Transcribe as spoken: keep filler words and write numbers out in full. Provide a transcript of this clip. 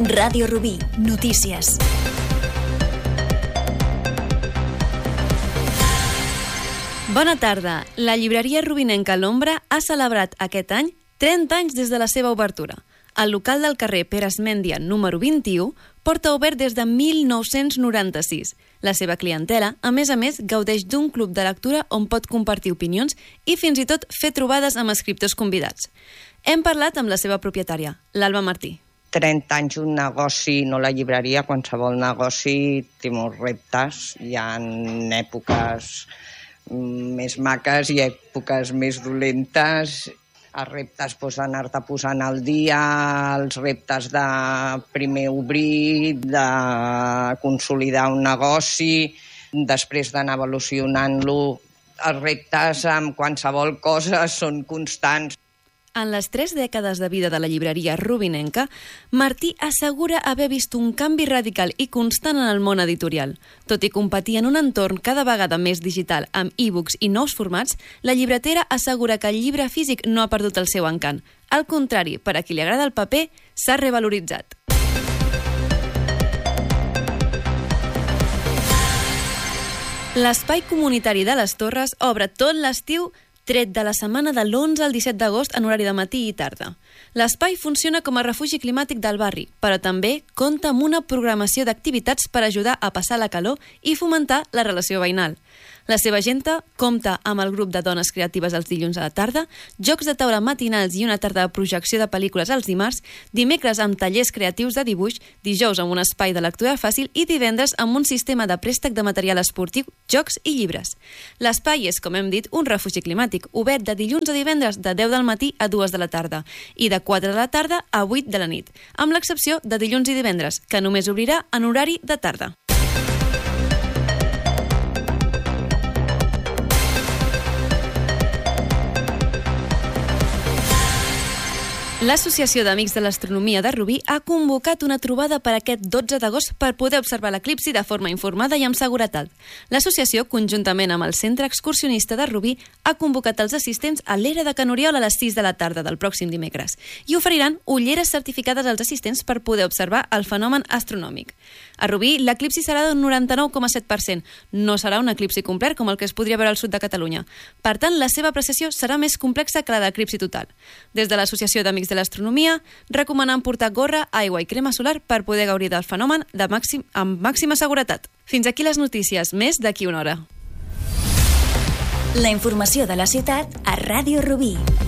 Ràdio Rubí, notícies. Bona tarda. La llibreria rubinenca L'Ombra ha celebrat aquest any trenta anys des de la seva obertura. El local del carrer Pere Esmèndia, número vint-i-u, porta obert des de mil nou-cents noranta-sis. La seva clientela, a més a més, gaudeix d'un club de lectura on pot compartir opinions i fins i tot fer trobades amb escriptors convidats. Hem parlat amb la seva propietària, l'Alba Martí. trenta anys un negoci, no la llibreria, qualsevol negoci té molts reptes. Hi ha èpoques més maques i èpoques més dolentes. Els reptes doncs, d'anar-te posant al dia, els reptes de primer obrir, de consolidar un negoci, després d'anar evolucionant-lo. Els reptes amb qualsevol cosa són constants. En les tres dècades de vida de la llibreria rubinenca, Martí assegura haver vist un canvi radical i constant en el món editorial. Tot i competir en un entorn cada vegada més digital amb e-books i nous formats, la llibretera assegura que el llibre físic no ha perdut el seu encant. Al contrari, per a qui li agrada el paper, s'ha revaloritzat. L'espai comunitari de les Torres obre tot l'estiu tret de la setmana de l'onze al disset d'agost en horari de matí i tarda. L'espai funciona com a refugi climàtic del barri, però també compta amb una programació d'activitats per ajudar a passar la calor i fomentar la relació veïnal. La seva agenda compta amb el grup de dones creatives els dilluns a la tarda, jocs de taula matinals i una tarda de projecció de pel·lícules els dimarts, dimecres amb tallers creatius de dibuix, dijous amb un espai de lectura fàcil i divendres amb un sistema de préstec de material esportiu, jocs i llibres. L'espai és, com hem dit, un refugi climàtic, obert de dilluns a divendres de deu del matí a dues de la tarda i de quatre de la tarda a vuit de la nit, amb l'excepció de dilluns i divendres, que només obrirà en horari de tarda. L'Associació d'Amics de l'Astronomia de Rubí ha convocat una trobada per aquest dotze d'agost per poder observar l'eclipsi de forma informada i amb seguretat. L'associació, conjuntament amb el Centre Excursionista de Rubí, ha convocat els assistents a l'Era de Can Oriol a les sis de la tarda del pròxim dimecres i oferiran ulleres certificades als assistents per poder observar el fenomen astronòmic. A Rubí, l'eclipsi serà d'un noranta-nou coma set per cent. No serà un eclipsi complet com el que es podria veure al sud de Catalunya. Per tant, la seva apreciació serà més complexa que la de l'eclipsi total. Des de l'Associació d'Amics de l'Astronomia recomanen portar gorra, aigua i crema solar per poder gaudir del fenomen de màxim, amb màxima seguretat. Fins aquí les notícies, més d'aquí una hora. La informació de la ciutat a Ràdio Rubí.